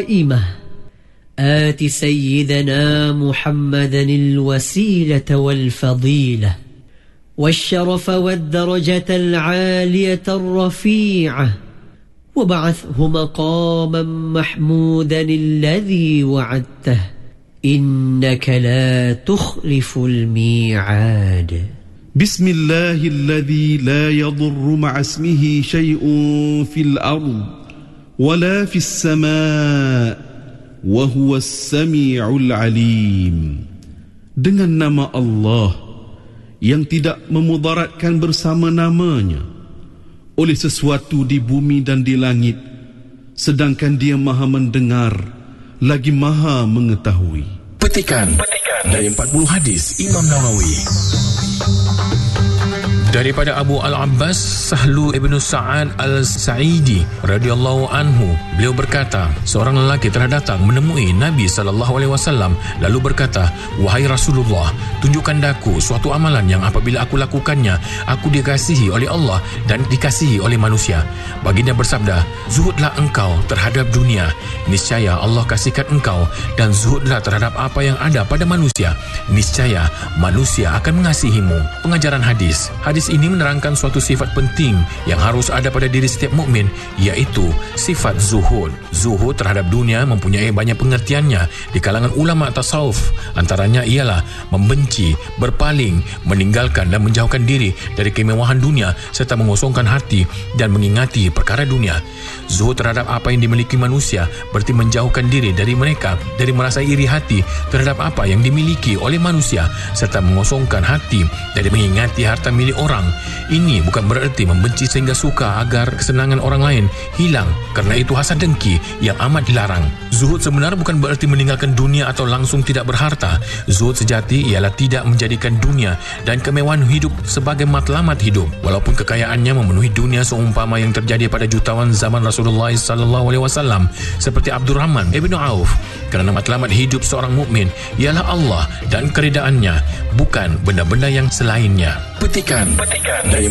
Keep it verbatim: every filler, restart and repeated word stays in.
قائمة آت سيدنا محمدا الوسيلة والفضيلة والشرف والدرجة العالية الرفيعة وبعثه مقاما محمودا الذي وعدته إنك لا تخلف الميعاد. بسم الله الذي لا يضر مع اسمه شيء في الأرض ولا في السماء وهو السميع العليم. Dengan nama Allah yang tidak memudaratkan bersama namanya oleh sesuatu di bumi dan di langit, sedangkan Dia Maha mendengar lagi Maha mengetahui. Petikan, Petikan dari empat puluh hadis Imam Nawawi. Daripada Abu Al-Abbas Sahlu ibn Sa'ad Al-Sa'idi radhiyallahu anhu, beliau berkata, seorang lelaki telah datang menemui Nabi sallallahu alaihi wasallam lalu berkata, "Wahai Rasulullah, tunjukkan daku suatu amalan yang apabila aku lakukannya aku dikasihi oleh Allah dan dikasihi oleh manusia." Baginda bersabda, "Zuhudlah engkau terhadap dunia, niscaya Allah kasihkan engkau, dan zuhudlah terhadap apa yang ada pada manusia, niscaya manusia akan mengasihimu." Pengajaran hadis. Hadis ini menerangkan suatu sifat penting yang harus ada pada diri setiap mukmin, iaitu sifat zuhud. Zuhud terhadap dunia mempunyai banyak pengertiannya di kalangan ulama tasawuf. Antaranya ialah membenci, berpaling, meninggalkan dan menjauhkan diri dari kemewahan dunia serta mengosongkan hati dan mengingati perkara dunia. Zuhud terhadap apa yang dimiliki manusia berarti menjauhkan diri dari mereka, dari merasa iri hati terhadap apa yang dimiliki oleh manusia serta mengosongkan hati dari mengingati harta milik orang. Ini bukan bererti membenci sehingga suka agar kesenangan orang lain hilang, kerana itu hasad dengki yang amat dilarang. Zuhud sebenar bukan bererti meninggalkan dunia atau langsung tidak berharta. Zuhud sejati ialah tidak menjadikan dunia dan kemewahan hidup sebagai matlamat hidup, walaupun kekayaannya memenuhi dunia seumpama yang terjadi pada jutawan zaman Rasulullah sallallahu alaihi wasallam seperti Abdurrahman ibn Auf, kerana matlamat hidup seorang mukmin ialah Allah dan keredaannya, bukan benda-benda yang selainnya. Petikan, Petikan dari